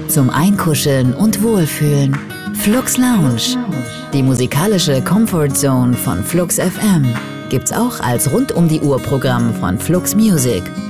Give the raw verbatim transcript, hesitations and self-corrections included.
zum Einkuscheln und Wohlfühlen. Flux Lounge, die musikalische Comfort Zone von Flux F M, gibt's auch als Rund-um-die-Uhr-Programm von Flux Music.